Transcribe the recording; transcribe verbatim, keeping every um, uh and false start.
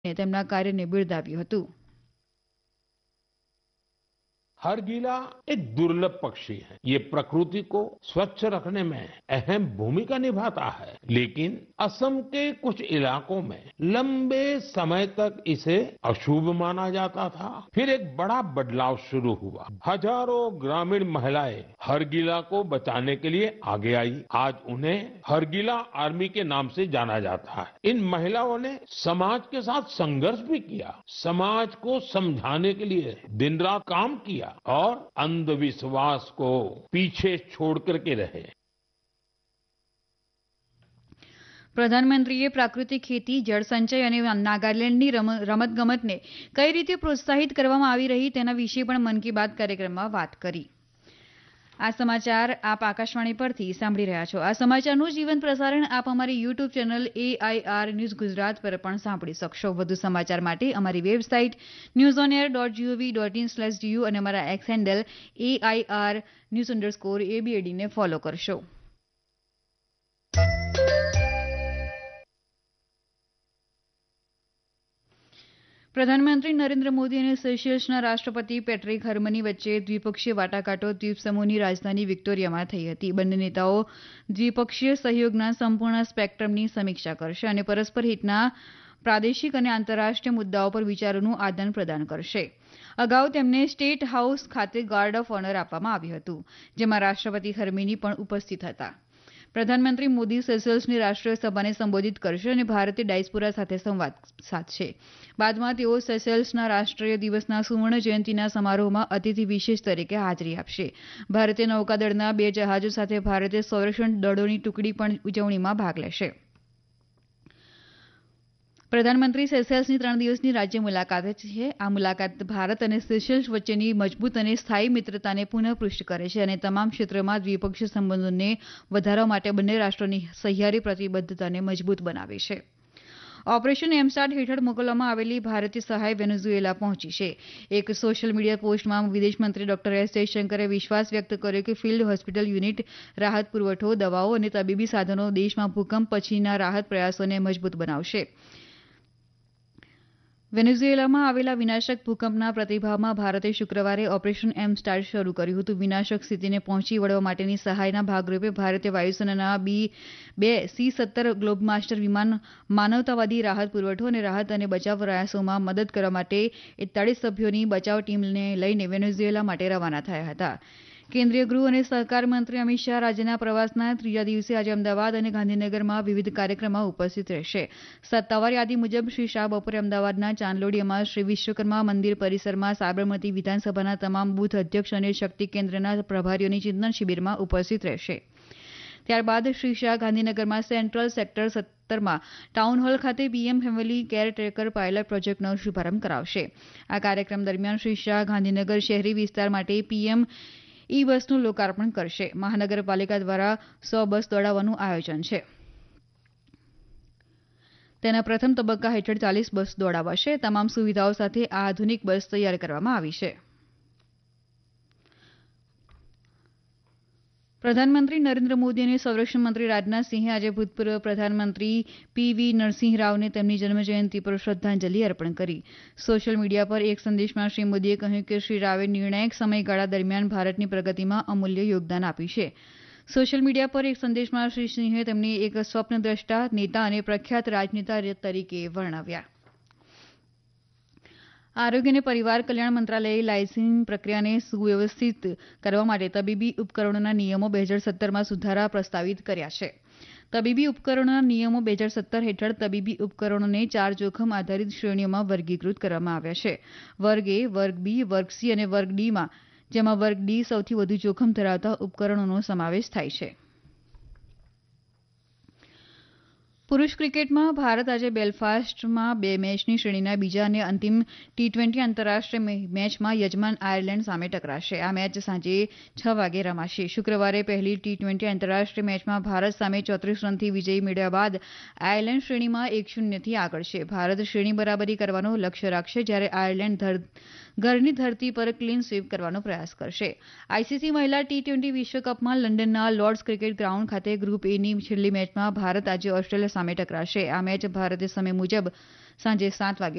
તેમના કાર્યને બિરદાવ્યું હતું. हरगिला एक दुर्लभ पक्षी है। ये प्रकृति को स्वच्छ रखने में अहम भूमिका निभाता है, लेकिन असम के कुछ इलाकों में लंबे समय तक इसे अशुभ माना जाता था। फिर एक बड़ा बदलाव शुरू हुआ। हजारों ग्रामीण महिलाएं हरगिला को बचाने के लिए आगे आई। आज उन्हें हरगिला आर्मी के नाम से जाना जाता है। इन महिलाओं ने समाज के साथ संघर्ष भी किया, समाज को समझाने के लिए दिन रात काम किया और अंधविश्वास को पीछे छोड़ करके रहे. પ્રધાનમંત્રીએ પ્રાકૃતિક ખેતી, જળસંચય અને નાગાલેન્ડની રમતગમતને કઈ રીતે પ્રોત્સાહિત કરવામાં આવી રહી તેના વિશે પણ મન કી બાત કાર્યક્રમમાં વાત કરી. આ સમાચાર આપ આકાશવાણી પરથી સાંભળી રહ્યા છો. આ સમાચારનું જીવંત પ્રસારણ આપ અમારી YouTube channel AIR news Gujarat પર પણ સાંભળી શકશો. વધુ સમાચાર માટે અમારી website news on air dot GOV dot in slash D U અને અમારા x handle AIR news underscore એબીએડીને follow કરશો. પ્રધાનમંત્રી નરેન્દ્ર મોદી અને સેશલ્સના રાષ્ટ્રપતિ પેટ્રિક હરમની વચ્ચે દ્વિપક્ષીય વાટાઘાટો દ્વીપ સમૂહની રાજધાની વિક્ટોરિયામાં થઈ હતી. બંને નેતાઓ દ્વિપક્ષીય સહયોગના સંપૂર્ણ સ્પેક્ટ્રમની સમીક્ષા કરશે અને પરસ્પર હિતના પ્રાદેશિક અને આંતરરાષ્ટ્રીય મુદ્દાઓ પર વિચારોનું આદાન પ્રદાન કરશે. અગાઉ તેમને સ્ટેટ હાઉસ ખાતે ગાર્ડ ઓફ ઓનર આપવામાં આવ્યું હતું, જેમાં રાષ્ટ્રપતિ હરમિની પણ ઉપસ્થિત હતા. પ્રધાનમંત્રી મોદી સેશલ્સની રાષ્ટ્રીય સભાને સંબોધિત કરશે અને ભારતીય ડાયસ્પોરા સાથે સંવાદ સાધશે. બાદમાં તેઓ સેશલ્સના રાષ્ટ્રીય દિવસના સુવર્ણ જયંતિના સમારોહમાં અતિથિ વિશેષ તરીકે હાજરી આપશે. ભારતીય નૌકાદળના બે જહાજો સાથે ભારતીય સંરક્ષણ દળોની ટુકડી પણ ઉજવણીમાં ભાગ લેશે. પ્રધાનમંત્રી સેશલ્સની ત્રણ દિવસની રાજ્ય મુલાકાતે છે. આ મુલાકાત ભારત અને સેશલ્સ વચ્ચેની મજબૂત અને સ્થાયી મિત્રતાને પુનઃપુષ્ટ કરે છે અને તમામ ક્ષેત્રમાં દ્વિપક્ષીય સંબંધોને વધારવા માટે બંને રાષ્ટ્રોની સહિયારી પ્રતિબદ્ધતાને મજબૂત બનાવે છે. ઓપરેશન એમસાટ હેઠળ મોકલવામાં આવેલી ભારતીય સહાય વેનેઝુએલા પહોંચી છે. એક સોશિયલ મીડિયા પોસ્ટમાં વિદેશમંત્રી ડોક્ટર એસ જયશંકરે વિશ્વાસ વ્યક્ત કર્યો કે ફિલ્ડ હોસ્પિટલ યુનિટ, રાહત પુરવઠો, દવાઓ અને તબીબી સાધનો દેશમાં ભૂકંપ પછીના રાહત પ્રયાસોને મજબૂત બનાવશે. વેનેઝુએલામાં આવેલા વિનાશક ભૂકંપના પ્રતિભાવમાં ભારતે શુક્રવારે ઓપરેશન એમ સ્ટાર્ટ શરૂ કર્યું હતું. વિનાશક સ્થિતિને પહોંચી વળવા માટેની સહાયના ભાગરૂપે ભારતીય વાયુસેનાના બી બે સી સત્તર ગ્લોબમાસ્ટર વિમાન માનવતાવાદી રાહત પુરવઠો અને રાહત અને બચાવ પ્રયાસોમાં મદદ કરવા માટે એકતાળીસ સભ્યોની બચાવ ટીમને લઈને વેનેઝુએલા માટે રવાના થયા હતા. કેન્દ્રીય ગૃહ અને સહકાર મંત્રી અમિત શાહ રાજ્યના પ્રવાસના ત્રીજા દિવસે આજે અમદાવાદ અને ગાંધીનગરમાં વિવિધ કાર્યક્રમમાં ઉપસ્થિત રહેશે. સત્તાવાર યાદી મુજબ શ્રી શાહ બપોરે અમદાવાદના ચાંદલોડિયામાં શ્રી વિશ્વકર્મા મંદિર પરિસરમાં સાબરમતી વિધાનસભાના તમામ બૂથ અધ્યક્ષ અને શક્તિ કેન્દ્રના પ્રભારીઓની ચિંતન શિબિરમાં ઉપસ્થિત રહેશે. ત્યારબાદ શ્રી શાહ ગાંધીનગરમાં સેન્ટ્રલ સેક્ટર સત્તરમાં ટાઉન હોલ ખાતે PM family care tracker pilot પ્રોજેક્ટનો શુભારંભ કરાવશે. આ કાર્યક્રમ દરમિયાન શ્રી શાહ ગાંધીનગર શહેરી વિસ્તાર માટે પીએમ ઈ બસનું લોકાર્પણ કરશે. મહાનગરપાલિકા દ્વારા સો બસ દોડાવવાનું આયોજન છે. તેના પ્રથમ તબક્કા હેઠળ ચાલીસ બસ દોડાવાશે. તમામ સુવિધાઓ સાથે આ આધુનિક બસ તૈયાર કરવામાં આવી છે. પ્રધાનમંત્રી નરેન્દ્ર મોદી અને સંરક્ષણ મંત્રી રાજનાથસિંહે આજે ભૂતપૂર્વ પ્રધાનમંત્રી પીવી નરસિંહ રાવને તેમની જન્મજયંતિ પર શ્રદ્ધાંજલિ અર્પણ કરી. સોશિયલ મીડિયા પર એક સંદેશમાં શ્રી મોદીએ કહ્યું કે શ્રી રાવે નિર્ણાયક સમયગાળા દરમિયાન ભારતની પ્રગતિમાં અમૂલ્ય યોગદાન આપ્યું છે. સોશિયલ મીડિયા પર એક સંદેશમાં શ્રી સિંહે તેમને એક સ્વપ્નદ્રષ્ટા, નેતા અને પ્રખ્યાત રાજનેતા તરીકે વર્ણવ્યા. આરોગ્ય અને પરિવાર કલ્યાણ મંત્રાલયે લાયસન્સિંગ પ્રક્રિયાને સુવ્યવસ્થિત કરવા માટે તબીબી ઉપકરણોના નિયમો બે હજાર સત્તરમાં સુધારા પ્રસ્તાવિત કર્યા છે. તબીબી ઉપકરણોના નિયમો બે હજાર સત્તર હેઠળ તબીબી ઉપકરણોને ચાર જોખમ આધારિત શ્રેણીઓમાં વર્ગીકૃત કરવામાં આવ્યા છે. વર્ગ એ, વર્ગ બી, વર્ગ સી અને વર્ગ ડીમાં, જેમાં વર્ગ ડી સૌથી વધુ જોખમ ધરાવતા ઉપકરણોનો સમાવેશ થાય છે. પુરૂષ ક્રિકેટમાં ભારત આજે બેલફાસ્ટમાં બે મેચની શ્રેણીના બીજા અને અંતિમ ટી ટ્વેન્ટી આંતરરાષ્ટ્રીય મેચમાં યજમાન આયર્લેન્ડ સામે ટકરાશે. આ મેચ સાંજે છ વાગે રમાશે. શુક્રવારે પહેલી ટી ટ્વેન્ટી આંતરરાષ્ટ્રીય મેચમાં ભારત સામે ચોત્રીસ રનથી વિજય મેળવ્યા બાદ આયર્લેન્ડ શ્રેણીમાં એક શૂન્યથી આગળ છે. ભારત શ્રેણી બરાબરી કરવાનું લક્ષ્ય રાખશે, જ્યારે આયર્લેન્ડ ઘરની ધરતી પર ક્લીન સ્વીપ કરવાનો પ્રયાસ કરશે. આઈસીસી મહિલા ટી ટ્વેન્ટી વિશ્વકપમાં લંડનના લોર્ડ્સ ક્રિકેટ ગ્રાઉન્ડ ખાતે ગ્રુપ એની છેલ્લી મેચમાં ભારત આજે ઓસ્ટ્રેલિયા સામે ટકરાશે. આ મેચ ભારતીય સમય મુજબ સાંજે સાત વાગે